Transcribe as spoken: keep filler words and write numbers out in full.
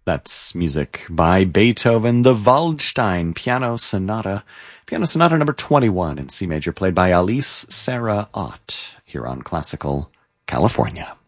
That's music by Beethoven, the Waldstein Piano Sonata. Piano Sonata number twenty-one in C major, played by Alice Sarah Ott, here on Classical California.